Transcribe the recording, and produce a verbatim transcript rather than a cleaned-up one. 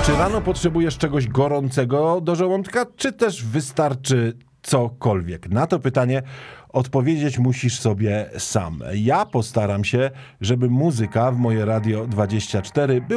Czy rano potrzebujesz czegoś gorącego do żołądka, czy też wystarczy cokolwiek? Na to pytanie odpowiedzieć musisz sobie sam. Ja postaram się, żeby muzyka w moje Radio dwadzieścia cztery była